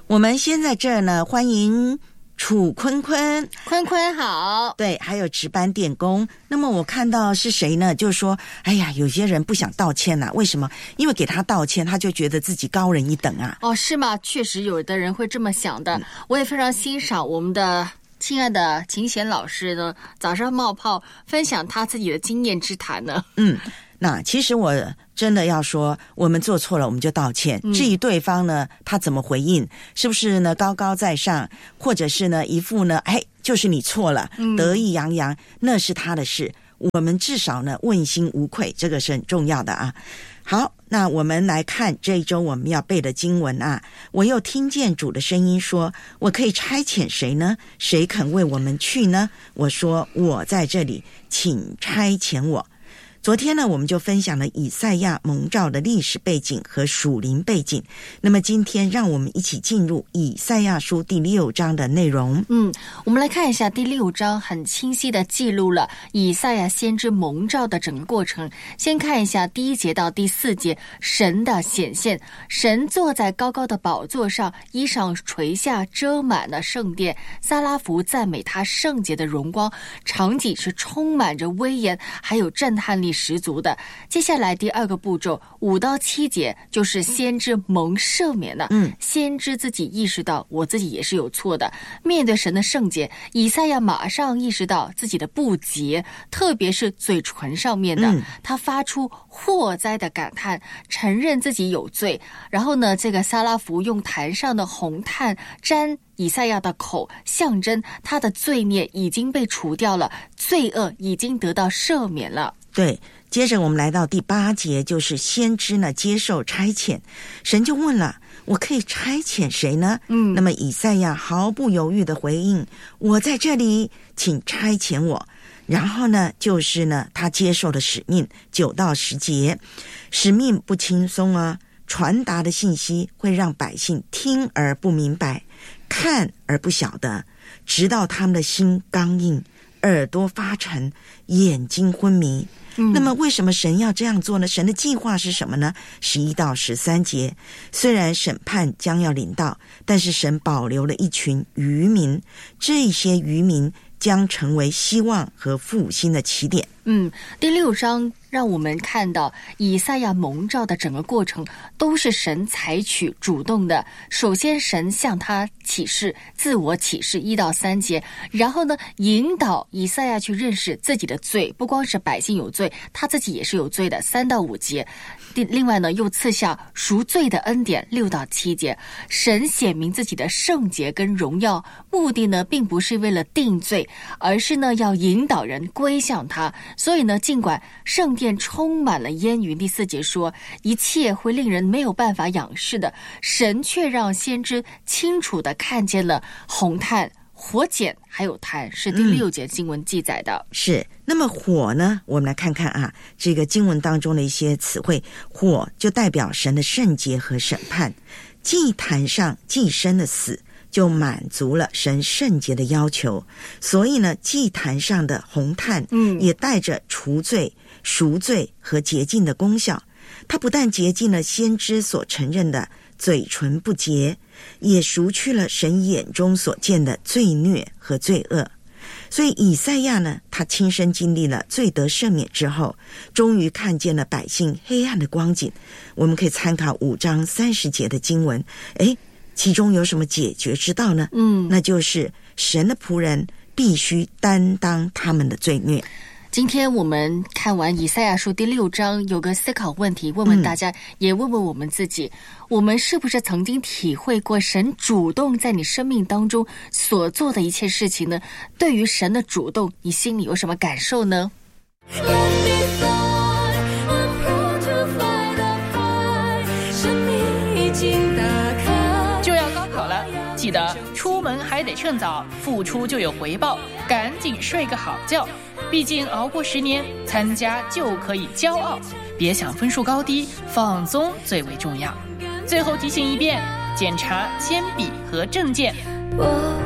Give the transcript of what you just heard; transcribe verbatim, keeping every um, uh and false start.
我们先在这儿呢，欢迎楚坤坤。 坤坤好。 对，还有值班电工。那么我看到是谁呢，就是说哎呀，有些人不想道歉啊，为什么？因为给他道歉他就觉得自己高人一等啊。 哦，是吗？确实有的人会这么想的、嗯、我也非常欣赏我们的亲爱的秦贤老师呢，早上冒泡分享他自己的经验之谈呢。 嗯，那其实我真的要说，我们做错了我们就道歉、嗯、至于对方呢他怎么回应，是不是呢高高在上，或者是呢一副呢哎就是你错了、嗯、得意洋洋，那是他的事，我们至少呢问心无愧，这个是很重要的啊。好，那我们来看这一周我们要背的经文啊。我又听见主的声音说，我可以差遣谁呢？谁肯为我们去呢？我说，我在这里，请差遣我。昨天呢，我们就分享了以赛亚蒙召的历史背景和属灵背景。那么今天让我们一起进入以赛亚书第六章的内容。 嗯，我们来看一下第六章，很清晰的记录了以赛亚先知蒙召的整个过程。先看一下第一节到第四节，神的显现。神坐在高高的宝座上，衣裳垂下，遮满了圣殿。撒拉弗赞美他圣洁的荣光，场景是充满着威严，还有震撼力十足的。接下来第二个步骤，五到七节就是先知蒙赦免了。嗯，先知自己意识到我自己也是有错的，面对神的圣洁，以赛亚马上意识到自己的不洁，特别是嘴唇上面的、嗯、他发出祸灾的感叹，承认自己有罪。然后呢，这个撒拉弗用坛上的红炭沾以赛亚的口，象征他的罪孽已经被除掉了，罪恶已经得到赦免了。 对，接着我们来到第八节，就是先知呢接受差遣。神就问了，我可以差遣谁呢？嗯，那么以赛亚毫不犹豫的回应，我在这里，请差遣我。然后呢，就是呢他接受的使命，九到十节。使命不轻松啊，传达的信息会让百姓听而不明白，看而不晓得，直到他们的心刚硬，耳朵发沉，眼睛昏迷。嗯、那么为什么神要这样做呢？神的计划是什么呢？十一到十三节，虽然审判将要临到，但是神保留了一群渔民，这些渔民将成为希望和复兴的起点。 嗯，第六章让我们看到以赛亚蒙召的整个过程都是神采取主动的。首先神向他启示，自我启示一到三节，然后呢引导以赛亚去认识自己的罪，不光是百姓有罪，他自己也是有罪的，三到五节。另外呢又赐下赎罪的恩典，六到七节。神显明自己的圣洁跟荣耀，目的呢并不是为了定罪，而是呢要引导人归向他。所以呢，尽管圣殿充满了烟云，第四节说一切会令人没有办法仰视的，神却让先知清楚地看见了红炭、火碱还有炭，是第六节经文记载的、嗯、 是。那么火呢，我们来看看啊，这个经文当中的一些词汇。火就代表神的圣洁和审判，祭坛上祭牲的死就满足了神圣洁的要求，所以呢祭坛上的红炭嗯，也带着除罪、赎罪和洁净的功效。它不但洁净了先知所承认的嘴唇不洁，也赎去了神眼中所见的罪孽和罪恶。所以以赛亚呢，他亲身经历了罪得赦免之后，终于看见了百姓黑暗的光景。我们可以参考五章三十节的经文，诶，其中有什么解决之道呢？嗯，那就是神的仆人必须担当他们的罪孽。 今天我们看完以赛亚书第六章，有个思考问题，问问大家、嗯、也问问我们自己，我们是不是曾经体会过神主动在你生命当中所做的一切事情呢？对于神的主动，你心里有什么感受呢？ 就要高考了，记得出门还得趁早，付出就有回报，赶紧睡个好觉。毕竟熬过十年，参加就可以骄傲，别想分数高低，放松最为重要。最后提醒一遍，检查铅笔和证件。